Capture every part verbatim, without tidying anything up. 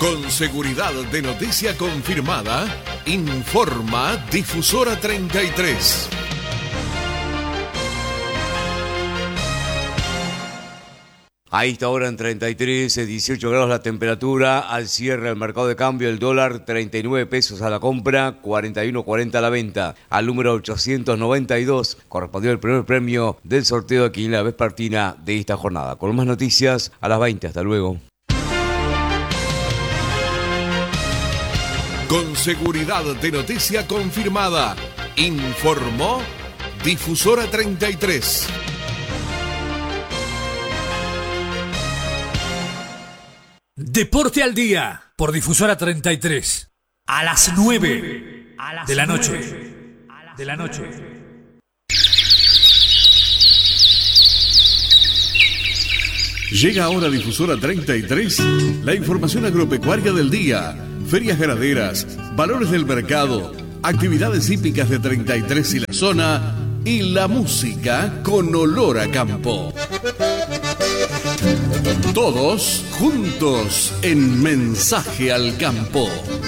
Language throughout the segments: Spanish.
Con seguridad de noticia confirmada, informa Difusora treinta y tres. A esta hora en treinta y tres, dieciocho grados la temperatura. Al cierre del mercado de cambio, el dólar treinta y nueve pesos a la compra, cuarenta y uno cuarenta a la venta. Al número ochocientos noventa y dos correspondió el primer premio del sorteo de Quiniela Vespertina de esta jornada. Con más noticias a las veinte. Hasta luego. Con seguridad de noticia confirmada, informó Difusora treinta y tres. Deporte al día por Difusora treinta y tres. A las nueve de la noche. De la noche. Llega ahora Difusora treinta y tres, la información agropecuaria del día, ferias ganaderas, valores del mercado, actividades hípicas de treinta y tres y la zona, y la música con olor a campo. Todos juntos en Mensaje al Campo.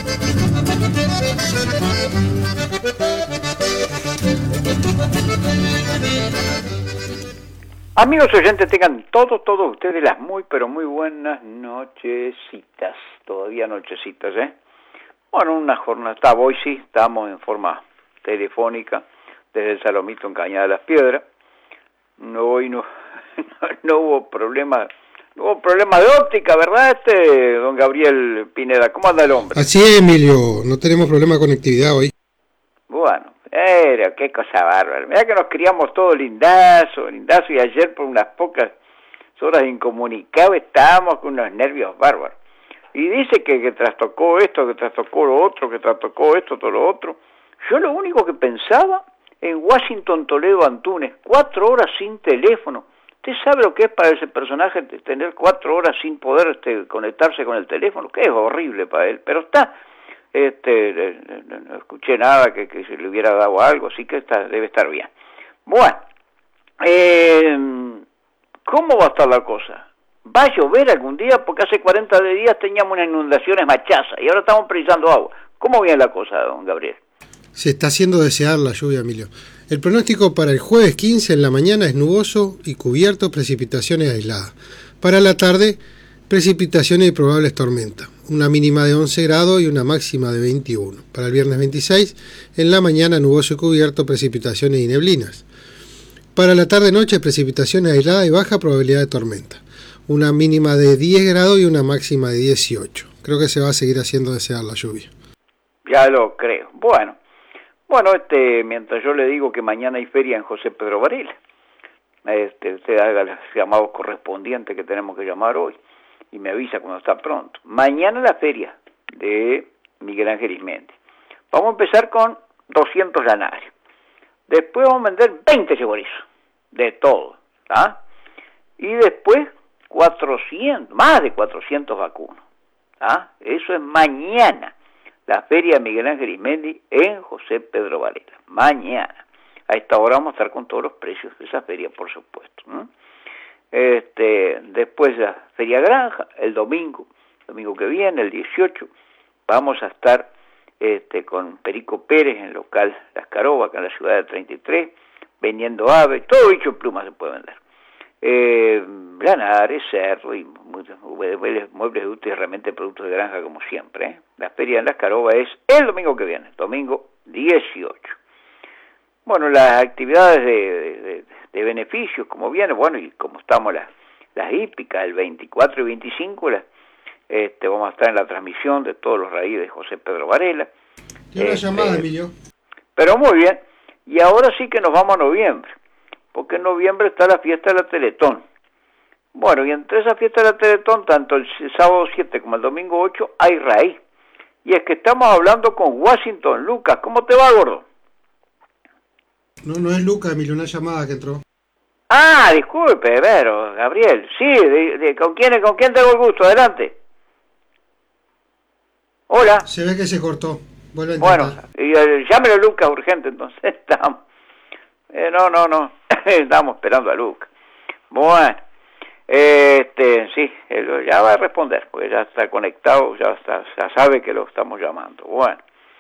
Amigos oyentes, tengan todos, todos ustedes las muy, pero muy buenas nochecitas. Todavía nochecitas, ¿eh? Bueno, una jornada, está, hoy sí, estamos en forma telefónica desde el Salomito en Cañada de las Piedras. No, hoy no, no, no hubo problema, no hubo problema de óptica, ¿verdad, este don Gabriel Pineda? ¿Cómo anda el hombre? Así es, Emilio, no tenemos problema de conectividad hoy. Bueno, pero qué cosa bárbara. Mirá que nos criamos todo lindazo, lindazo, y ayer por unas pocas horas incomunicados estábamos con unos nervios bárbaros. Y dice que, que trastocó esto, que trastocó lo otro, que trastocó esto, todo lo otro. Yo lo único que pensaba en Washington Toledo Antunes, cuatro horas sin teléfono. ¿Usted sabe lo que es para ese personaje tener cuatro horas sin poder este, conectarse con el teléfono? Que es horrible para él, pero está... Este, no escuché nada que, que se le hubiera dado algo, así que está, debe estar bien. Bueno, eh, ¿cómo va a estar la cosa? ¿Va a llover algún día? Porque hace cuarenta días teníamos unas inundaciones machazas y ahora estamos precisando agua. ¿Cómo viene la cosa, don Gabriel? Se está haciendo desear la lluvia, Emilio. El pronóstico para el jueves quince en la mañana es nuboso y cubierto, precipitaciones aisladas. Para la tarde, precipitaciones y probables tormentas. Una mínima de once grados y una máxima de veintiuno. Para el viernes veintiséis, en la mañana nuboso y cubierto, precipitaciones y neblinas. Para la tarde-noche, precipitaciones aisladas y baja probabilidad de tormenta. Una mínima de diez grados y una máxima de dieciocho. Creo que se va a seguir haciendo desear la lluvia. Ya lo creo. Bueno, bueno, este, mientras yo le digo que mañana hay feria en José Pedro Varela, este, usted haga los llamados correspondientes que tenemos que llamar hoy y me avisa cuando está pronto. Mañana la feria de Miguel Ángel Ismendi. Vamos a empezar con doscientos lanarios. Después vamos a vender veinte chorizos, de todo, ¿ah? Y después cuatrocientos, más de cuatrocientos vacunos, ¿ah? Eso es mañana, la feria de Miguel Ángel Ismendi en José Pedro Varela. Mañana. A esta hora vamos a estar con todos los precios de esa feria, por supuesto, ¿no? Este, después la Feria Granja, el domingo, domingo que viene, el dieciocho, vamos a estar este, con Perico Pérez en el local Las Carobas, acá en la ciudad de treinta y tres, vendiendo aves, todo bicho en pluma se puede vender. Eh, Lanares, cerdo y muchos muebles, muebles de útil y realmente productos de granja como siempre, ¿eh? La Feria en Las Carobas es el domingo que viene, domingo dieciocho. Bueno, las actividades de, de, de beneficios, como viene, bueno, y como estamos las, las hípicas, el veinticuatro y veinticinco, las, este, vamos a estar en la transmisión de todos los raíces de José Pedro Varela. Tiene una este, llamada, Emilio. Pero muy bien, y ahora sí que nos vamos a noviembre, porque en noviembre está la fiesta de la Teletón. Bueno, y entre esa fiesta de la Teletón, tanto el sábado siete como el domingo ocho, hay raíz. Y es que estamos hablando con Washington. Lucas, ¿cómo te va, gordo? No, no es Lucas, Emilio, una llamada que entró. Ah, disculpe, pero, Gabriel, sí, de, de, ¿con quién con quién tengo el gusto? Adelante. Hola. Se ve que se cortó. Bueno, y, eh, llámelo a Lucas urgente, entonces estamos. Eh, no, no, no, estamos esperando a Lucas. Bueno, Este, sí, él ya va a responder, porque ya está conectado, ya está, ya sabe que lo estamos llamando. Bueno,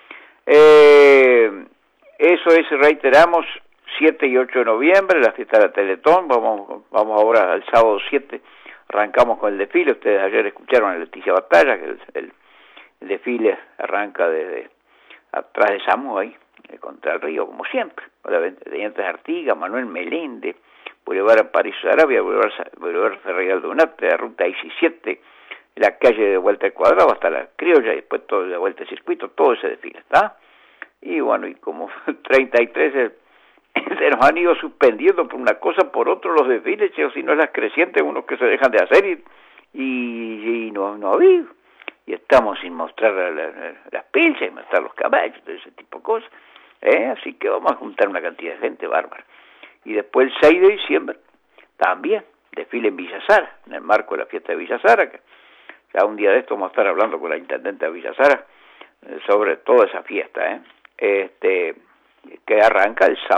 eh, eso es, reiteramos, siete y ocho de noviembre, la fiesta de la Teletón. Vamos, vamos ahora al sábado siete, arrancamos con el desfile. Ustedes ayer escucharon a Leticia Batalla, que el, el, el desfile arranca desde atrás de Samuel, contra el río, como siempre, con la Teniente Artigas, Manuel Meléndez, Boulevard París Arabia, Boulevard, Boulevard Ferregal Donate, la ruta diecisiete, la calle de vuelta al cuadrado hasta la Criolla, y después todo de vuelta al circuito, todo ese desfile, ¿está? Y bueno, y como treinta y tres eh, se nos han ido suspendiendo por una cosa, por otro los desfiles, o si no las crecientes, unos que se dejan de hacer, y, y, y no, no ha habido. Y estamos sin mostrar la, la, las pilchas, y mostrar los caballos, todo ese tipo de cosas, ¿eh? Así que vamos a juntar una cantidad de gente bárbara. Y después el seis de diciembre, también, desfile en Villa Sara, en el marco de la fiesta de Villa Sara, que ya un día de esto vamos a estar hablando con la intendente de Villa Sara eh, sobre toda esa fiesta, ¿eh? Este, que arranca el sábado.